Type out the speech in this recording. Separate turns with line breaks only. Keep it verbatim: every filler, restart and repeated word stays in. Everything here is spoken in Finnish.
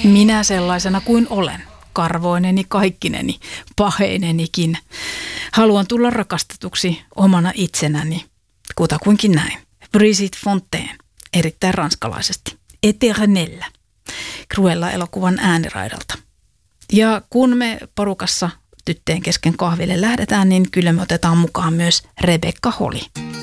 Minä sellaisena kuin olen, karvoineni, kaikkineni, paheinenikin. Haluan tulla rakastetuksi omana itsenäni, kutakuinkin näin. Brigitte Fontaine, erittäin ranskalaisesti. Eternellä, Cruella-elokuvan ääniraidalta. Ja kun me porukassa tyttöjen kesken kahville lähdetään, niin kyllä me otetaan mukaan myös Rebecca Holly.